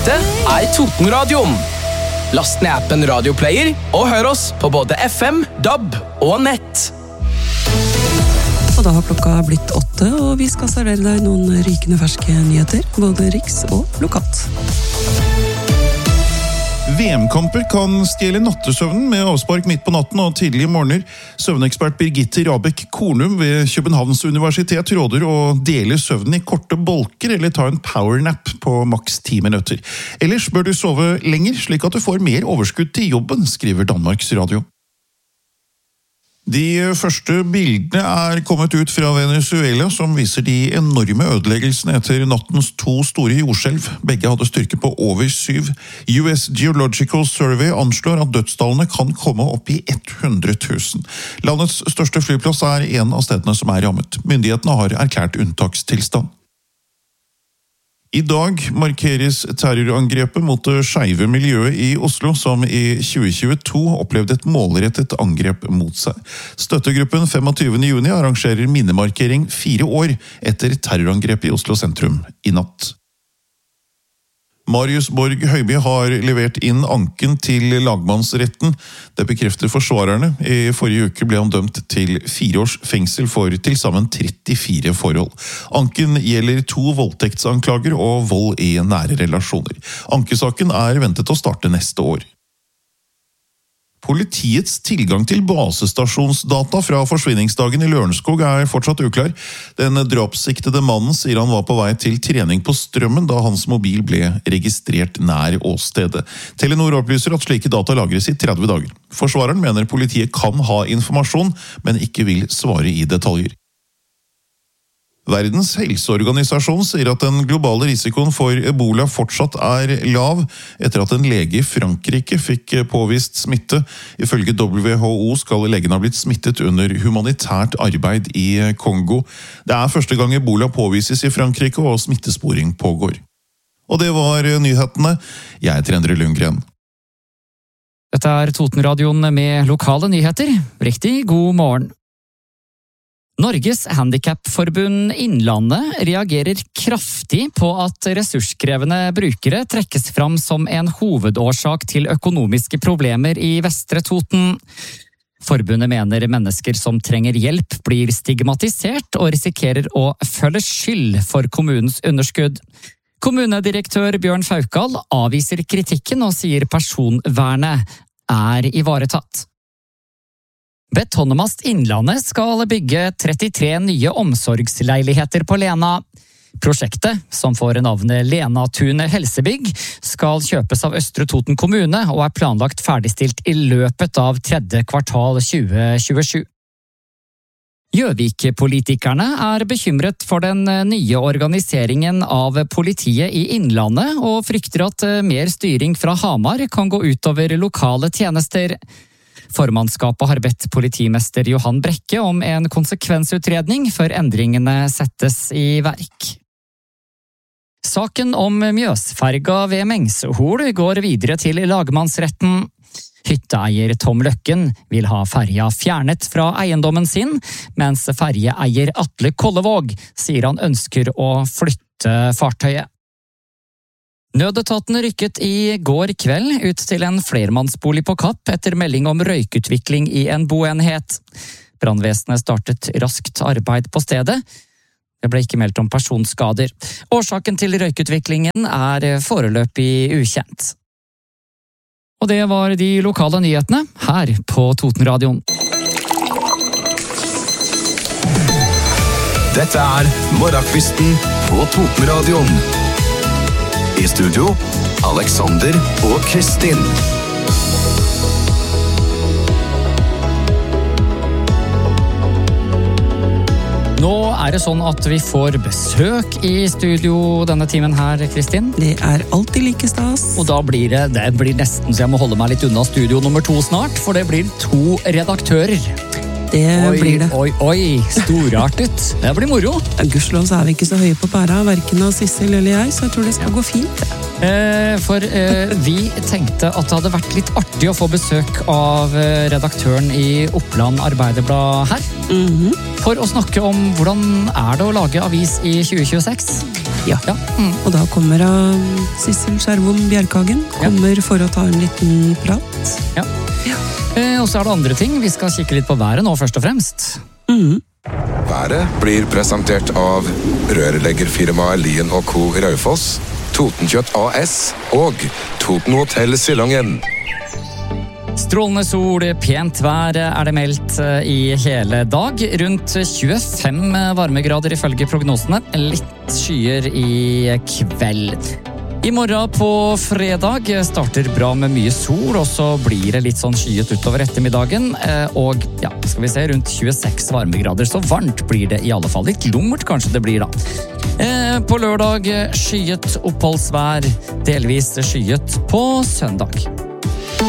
Dette Totenradioen. Last ned appen Radioplayer og hør oss på både FM, DAB og nett. Og da har klokka blitt 8, og vi skal servere deg noen rykende ferske nyheter, både riks og lokalt. VM-kamper kan stjele nattesøvnen med avspark midt på natten og tidlige morgener. Søvnekspert Birgitte Rabek Kornum ved Københavns Universitet råder å dele søvnen i korte bolker eller ta en powernap på maks 10 minutter. Ellers bør du sove lenger, slik at du får mer overskudd til jobben, skriver Danmarks Radio. De første bildene kommet ut fra Venezuela, som viser de enorme ødeleggelsene etter nattens 2 store jordskjelv. Begge hadde styrke på over 7. US Geological Survey anslår at dødstallene kan komme opp i 100 000. Landets største flyplass en av stedene som rammet. Myndighetene har erklært unntakstilstand. I dag markeres terrorangrepet mot det skeive miljøet i Oslo, som i 2022 opplevde et målrettet angrep mot seg. Støttegruppen 25. juni arrangerer minnemarkering 4 år etter terrorangrepet i Oslo sentrum i natt. Marius Borg Høiby har levert inn anken til lagmannsretten. Det bekrefter forsvarerne. I forrige uke ble han dømt til 4 års fengsel for til sammen 34 forhold. Anken gjelder 2 voldtektsanklager og vold i nære relasjoner. Ankesaken ventet å starte neste år. Politiets tilgang til basestasjonsdata fra forsvinningsdagen i Lørenskog fortsatt uklar. Den drapssiktede mannen sier han var på vei til trening på Strømmen da hans mobil ble registrert nær åstedet. Telenor opplyser at slike data lagres i 30 dager. Forsvareren mener politiet kan ha informasjon, men ikke vil svare i detaljer. Verdens helseorganisasjon sier at den globale risikoen for Ebola fortsatt lav, etter at en lege i Frankrike fikk påvist smitte. Ifølge WHO skal legen ha blitt smittet under humanitært arbeid i Kongo. Det første gang Ebola påvises i Frankrike, og smittesporing pågår. Og det var nyhetene. Jeg heter Endre Lundgren. Dette Totenradioen med lokale nyheter. Riktig god morgen. Norges Handicapforbund Innlandet reagerer kraftig på at ressurskrevende brukere trekkes fram som en hovedårsak til økonomiske problemer i Vestre Toten. Forbundet mener mennesker som trenger hjelp blir stigmatisert og risikerer å føle skyld for kommunens underskudd. Kommunedirektør Bjørn Faukal avviser kritikken og sier personvernet ivaretatt. Betongmast Innlandet skal bygge 33 nye omsorgsleiligheter på Lena. Prosjektet, som får navnet Lenatunet helsebygg, skal kjøpes av Østre Toten kommune og planlagt ferdigstilt i løpet av 3. kvartal 2027. Gjøvik-politikerne bekymret for den nye organiseringen av politiet i Innlandet og frykter at mer styring fra Hamar kan gå utover lokale tjenester. Formannskapet har bedt politimester Johan Brekke om en konsekvensutredning før endringene settes i verk. Saken om Mjøsferga ved Mengshol går videre til lagmannsretten. Hytteeier Tom Løkken vil ha ferja fjernet fra eiendommen sin, mens ferjeeier Atle Kollevåg sier han ønsker å flytte fartøyet. Nødetaten rykket i går kveld ut til en flermannsbolig på Kapp etter melding om røykutvikling i en boenhet. Brannvesenet startet raskt arbeid på stedet. Det ble ikke meldt om personskader. Årsaken til røykutviklingen foreløpig ukjent. Og det var de lokale nyhetene her på Totenradioen. Dette Morgenkvisten på Totenradioen. I studio, Alexander og Kristin. Nå det sånn at vi får besøk i studio denne timen her, Kristin. Det alltid like stas. Og da blir det blir nesten så jeg må holde meg litt unna studio nummer 2 snart, for det blir 2 redaktører. Det blir det. Oi, storartet. Det blir moro. Gudskjelov så vi ikke så høye på pæra, hverken av Sissel eller jeg, så jeg tror det skal gå fint. For vi tenkte at det hadde vært litt artig å få besøk av redaktøren i Oppland Arbeiderblad her. For å snakke om hvordan er det å lage avis i 2026. Ja. Og da kommer Sissel Skjervom Bjerkhagen. Kommer for å ta en liten prat. Ja. Og så er det andre ting. Vi skal kikke litt på været nå, først og fremst. Været blir presentert av rørleggerfirmaet Lien & Co. Raufoss, Totenkjøtt AS og Toten Hotel Silangen. Strålende sol, pent vær er det meldt i hele dag. Rundt 25 varmegrader ifølge prognosene. Litt skyer i kveld. I morgen på fredag starter bra med mye sol, og så blir det litt sånn skyet utover ettermiddagen. Og ja, skal vi se, rundt 26 varmegrader. Så varmt blir det i alle fall. Litt lummert kanskje det blir da. På lørdag skyet oppholdsvær, delvis skyet på søndag.